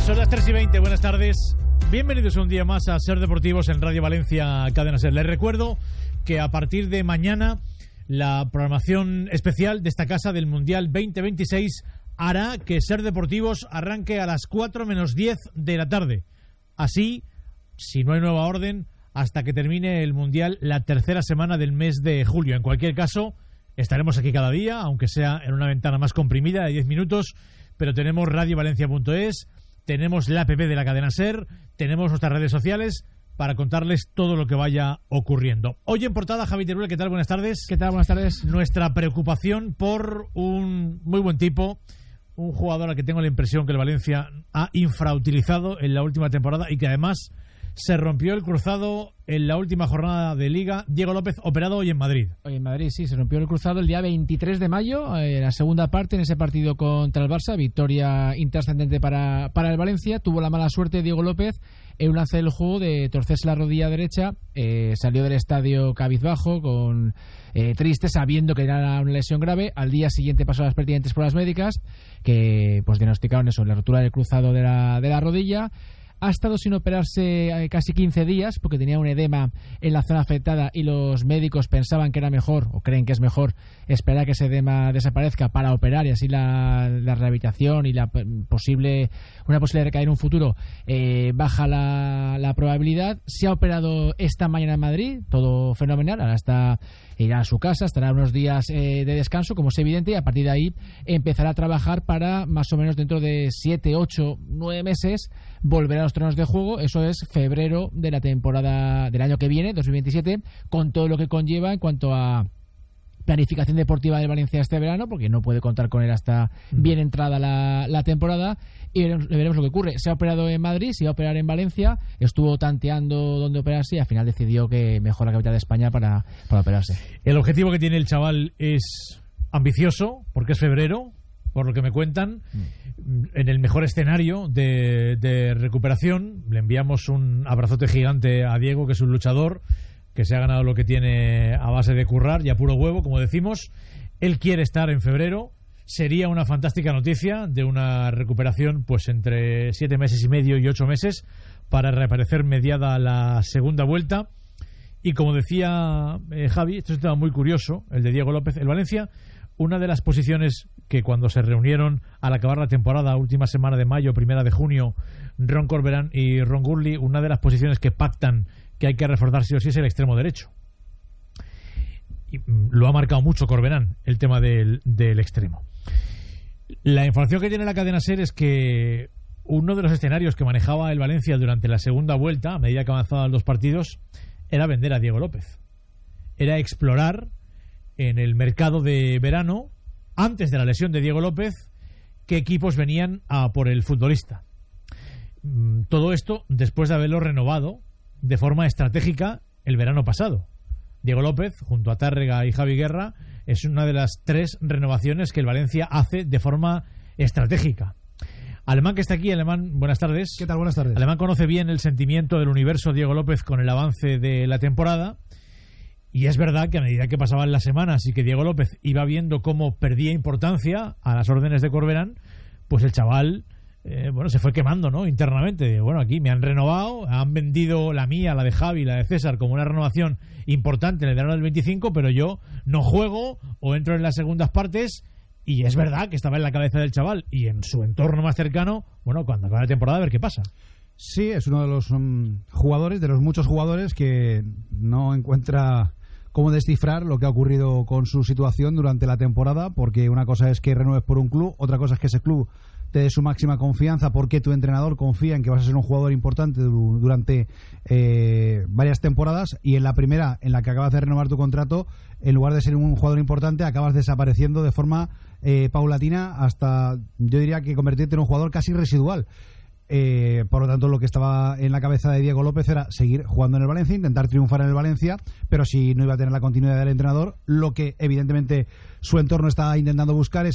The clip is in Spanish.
Son las 3:20, buenas tardes. Bienvenidos un día más a Ser Deportivos en Radio Valencia Cadena Ser. Les recuerdo que a partir de mañana la programación especial de esta casa del Mundial 2026 hará que Ser Deportivos arranque a las 4 menos 10 de la tarde. Así, si no hay nueva orden, hasta que termine el Mundial la tercera semana del mes de julio. En cualquier caso, estaremos aquí cada día, aunque sea en una ventana más comprimida de 10 minutos, pero tenemos radiovalencia.es, tenemos la app de la cadena SER, tenemos nuestras redes sociales para contarles todo lo que vaya ocurriendo. Hoy en portada, Javi Teruel, ¿qué tal? Buenas tardes. ¿Qué tal? Buenas tardes. Nuestra preocupación por un muy buen tipo, un jugador al que tengo la impresión que el Valencia ha infrautilizado en la última temporada y que además se rompió el cruzado en la última jornada de Liga. Diego López, operado hoy en Madrid. Hoy en Madrid, sí, se rompió el cruzado el día 23 de mayo, la segunda parte en ese partido contra el Barça, victoria intrascendente para el Valencia. Tuvo la mala suerte Diego López en un lance del juego de torcerse la rodilla derecha, salió del estadio cabizbajo, triste, sabiendo que era una lesión grave. Al día siguiente pasó a las pertinentes pruebas médicas, que pues diagnosticaron eso, la rotura del cruzado de la rodilla. Ha estado sin operarse casi 15 días porque tenía un edema en la zona afectada y los médicos pensaban que era mejor, o creen que es mejor, esperar a que ese edema desaparezca para operar y así la rehabilitación y una posible recaída en un futuro baja la probabilidad. Se ha operado esta mañana en Madrid, todo fenomenal. Ahora irá a su casa, estará unos días de descanso, como es evidente, y a partir de ahí empezará a trabajar para más o menos dentro de 7, 8, 9 meses volver a los terrenos de juego. Eso es febrero de la temporada del año que viene, 2027, con todo lo que conlleva en cuanto a planificación deportiva del Valencia este verano, porque no puede contar con él hasta bien entrada la temporada, y veremos lo que ocurre. Se ha operado en Madrid, se iba a operar en Valencia, estuvo tanteando dónde operarse y al final decidió que mejor la capital de España para operarse. El objetivo que tiene el chaval es ambicioso, porque es febrero, por lo que me cuentan. En el mejor escenario de recuperación, le enviamos un abrazote gigante a Diego, que es un luchador, que se ha ganado lo que tiene a base de currar y a puro huevo, como decimos. Él quiere estar en febrero. Sería una fantástica noticia de una recuperación pues entre 7 meses y medio y 8 meses para reaparecer mediada la segunda vuelta. Y como decía Javi, esto es un tema muy curioso, el de Diego López. El Valencia, una de las posiciones que cuando se reunieron al acabar la temporada, última semana de mayo, primera de junio, Ron Corberán y Ron Gurley, una de las posiciones que pactan que hay que reforzar sí o sí es el extremo derecho. Y lo ha marcado mucho Corberán, el tema del extremo. La información que tiene la cadena SER es que uno de los escenarios que manejaba el Valencia durante la segunda vuelta, a medida que avanzaban los partidos, era vender a Diego López. Era explorar en el mercado de verano, antes de la lesión de Diego López, qué equipos venían a por el futbolista. Todo esto después de haberlo renovado de forma estratégica el verano pasado. Diego López, junto a Tárrega y Javi Guerra, es una de las 3 renovaciones que el Valencia hace de forma estratégica. Alemán, que está aquí. Alemán, buenas tardes. ¿Qué tal? Buenas tardes. Alemán conoce bien el sentimiento del universo Diego López con el avance de la temporada, y es verdad que a medida que pasaban las semanas y que Diego López iba viendo cómo perdía importancia a las órdenes de Corberán, pues el chaval se fue quemando, ¿no? Internamente. Bueno, aquí me han renovado, han vendido la mía, la de Javi, la de César, como una renovación importante en el verano del 25, pero yo no juego o entro en las segundas partes. Y es verdad que estaba en la cabeza del chaval y en su entorno más cercano, bueno, cuando acabe la temporada, a ver qué pasa. Sí, es uno de los jugadores, de los muchos jugadores que no encuentra cómo descifrar lo que ha ocurrido con su situación durante la temporada, porque una cosa es que renueves por un club, otra cosa es que ese club te dé su máxima confianza porque tu entrenador confía en que vas a ser un jugador importante durante varias temporadas, y en la primera, en la que acabas de renovar tu contrato, en lugar de ser un jugador importante, acabas desapareciendo de forma paulatina hasta, yo diría, que convertirte en un jugador casi residual. Por lo tanto, lo que estaba en la cabeza de Diego López era seguir jugando en el Valencia, intentar triunfar en el Valencia, pero si no iba a tener la continuidad del entrenador, lo que evidentemente su entorno está intentando buscar es